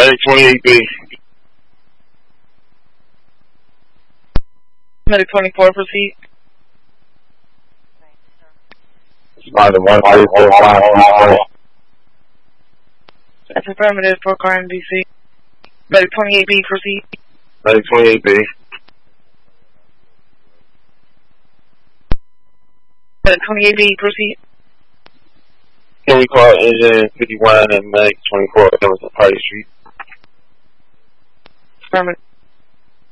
Medic 28B. Medic 24, proceed. Spider 134. That's affirmative for car NBC. Medic 28B, proceed. Medic 28B. Medic 28B, proceed. Can we call engine 51 and Medic 24 that was on Party Street? Affirmative.